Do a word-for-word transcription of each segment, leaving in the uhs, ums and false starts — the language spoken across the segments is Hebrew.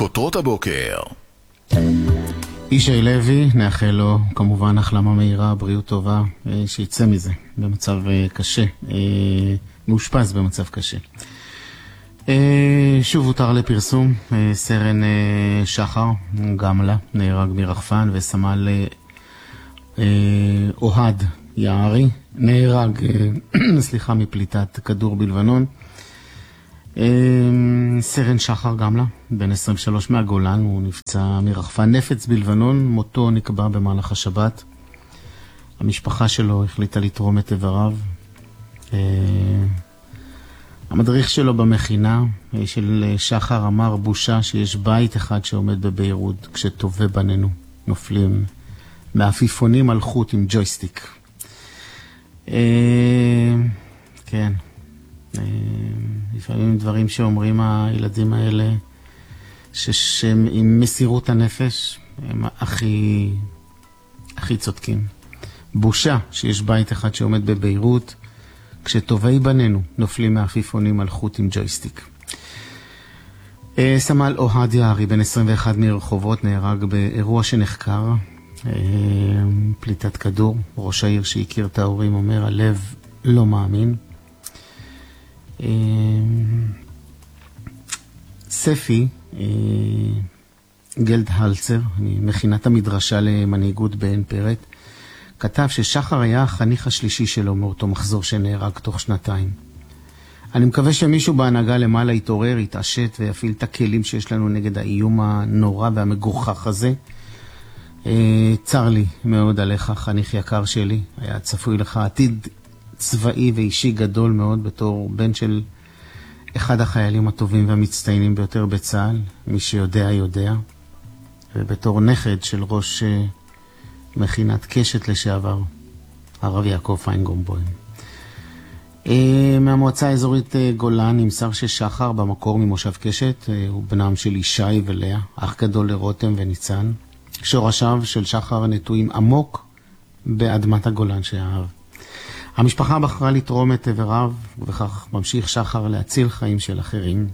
כותרות הבוקר. ישי לוי, נאחל לו כמובן החלמה מהירה, בריאות טובה, שיצא מזה במצב קשה, מאושפז במצב קשה. שוב הותר לפרסום, סרן שחר גמלה נהרג מרחפן, וסמל אוהד יערי נהרג סליחה מפליטת כדור בלבנון. סרן שחר גמלה, בן עשרים ושלוש מהגולן, הוא נפצע מרחפן נפץ בלבנון, מותו נקבע במהלך השבת. המשפחה שלו החליטה לתרום את איבריו. המדריך שלו במכינה של שחר אמר, בושה שיש בית אחד שעומד בביירות כשטובי בנינו נופלים מעפיפונים על חוט עם ג'ויסטיק. כן, לפעמים דברים שאומרים הילדים האלה שהם עם מסירות הנפש הם הכי הכי צודקים. בושה שיש בית אחד שעומד בביירות כשטובי בנינו נופלים מעפיפונים על חוט עם ג'ויסטיק. סמל אוהד יערי, בן עשרים ואחת מרחובות, נהרג באירוע שנחקר, פליטת כדור. ראש העיר שהכיר את ההורים אומר, הלב לא מאמין. ספי גלד הלצר, מכינת המדרשה למנהיגות בעין פרת, כתב ששחר היה החניך השלישי שלו מאותו מחזור שנהרג תוך שנתיים. אני מקווה שמישהו בהנהגה למעלה יתעורר, יתעשת ויפעיל את הכלים שיש לנו נגד האיום הנורא והמגוחך הזה. צר לי מאוד עליך, חניך יקר שלי. היה צפוי לך עתיד צבאי ואישי גדול מאוד בתור בן של אחד החיילים הטובים והמצטיינים ביותר בצה"ל, מי שיודע יודע, ובתור נכד של ראש מכינת קשת לשעבר, הרב יעקב פיינגרבוים. מהמועצה האזורית גולן נמסר ששחר במקור ממושב קשת, הוא בנם של ישי ולאה, אח גדול לרותם וניצן. שורשיו של שחר נטועים עמוק באדמת הגולן שאהב. המשפחה בחרה לתרום את איבריו, וכך ממשיך שחר להציל חיים של אחרים.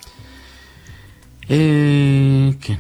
אה, כן.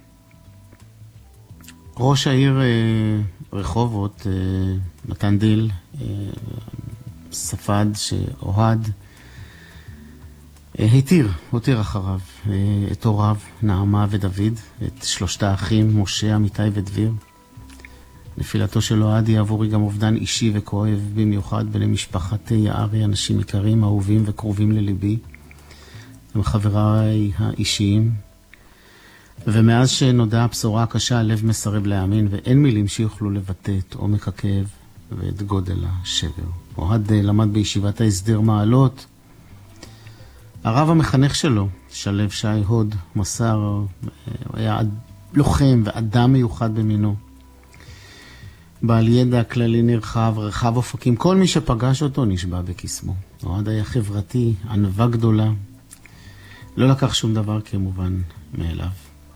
ראש העיר אה, רחובות, אה, מתן דיל, אה, ספד שאוהד, אה, התיר, הותיר אחריו אה, את הוריו, נעמה ודוד, את שלושת האחים, משה, אמיתי ודביר. נפילתו של אוהד היא עבורי גם אובדן אישי וכואב, במיוחד בני משפחת יערי, אנשים יקרים, אהובים וקרובים לליבי. הם חבריי האישיים. ומאז שנודעה הבשורה הקשה, הלב מסרב להאמין, ואין מילים שיוכלו לבטא את עומק הכאב ואת גודל השבר. אוהד למד בישיבת ההסדר מעלות. הרב המחנך שלו, שלב שי הוד, מסר, הוא היה לוחם ואדם מיוחד במינו. בעל ידע כללי נרחב, רחב אופקים, כל מי שפגש אותו נשבע בקסמו. אוהד היה חברתי, ענווה גדולה, לא לקח שום דבר כמובן מאליו.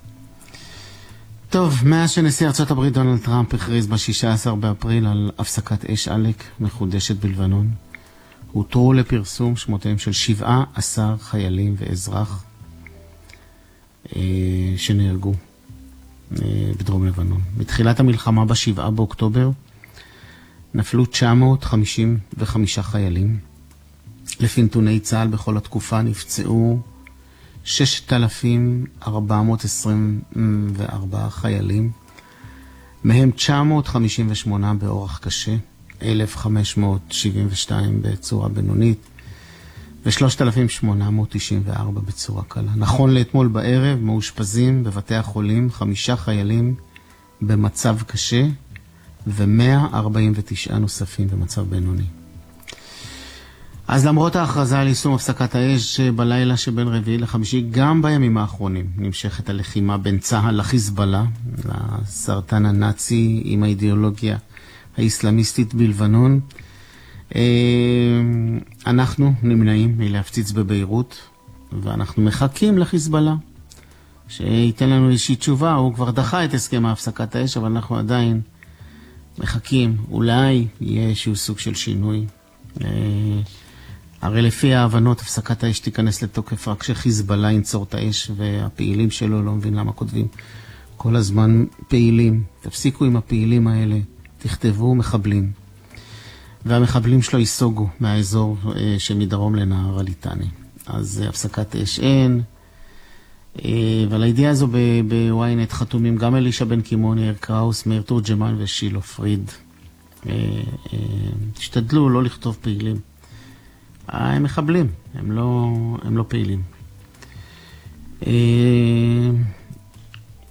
טוב, מאז שנשיא ארצות הברית דונלד טראמפ הכריז ב-שישה עשר באפריל על הפסקת אש עלק מחודשת בלבנון, הותרו לפרסום שמותיהם של שבעה עשר חיילים ואזרח אה, שנהרגו בדרום לבנון. מתחילת המלחמה בשבעה באוקטובר נפלו תשע מאות חמישים וחמישה חיילים. לפי נתוני צה"ל בכל התקופה נפצעו ששת אלפים ארבע מאות עשרים וארבעה חיילים, מהם תשע מאות חמישים ושמונה באורח קשה, אלף חמש מאות שבעים ושתיים בצורה בינונית, ו-שלושת אלפים שמונה מאות תשעים וארבע בצורה קלה. נכון לאתמול בערב מאושפזים בבתי החולים חמישה חיילים במצב קשה, ו-מאה ארבעים ותשעה נוספים במצב בינוני. אז למרות ההכרזה על יישום הפסקת האש בלילה שבין רביעי לחמישי, גם בימים האחרונים נמשכת הלחימה בין צה"ל לחיזבאללה, לסרטן הנאצי עם האידיאולוגיה האסלאמיסטית בלבנון. אנחנו נמנעים מלהפציץ בביירות, ואנחנו מחכים לחיזבאללה שייתן לנו איזושהי תשובה. הוא כבר דחה את הסכם ההפסקת האש, אבל אנחנו עדיין מחכים. אולי יהיה איזשהו סוג של שינוי. הרי לפי ההבנות, הפסקת האש תיכנס לתוקף רק שחיזבאללה ינצור את האש, והפעילים שלו לא מבין למה כותבים כל הזמן פעילים. תפסיקו עם הפעילים האלה, תכתבו מחבלים. והמחבלים שלו ייסוגו מהאזור שמדרום לנהר הליטני. אז הפסקת אש אין. ועל הידיעה הזו בוויינט חתומים גם אלישע בן קימון, יאיר קראוס, מאיר תורג'מן ושילה פריד. תשתדלו לא לכתוב פעילים. הם מחבלים, הם לא, הם לא פעילים.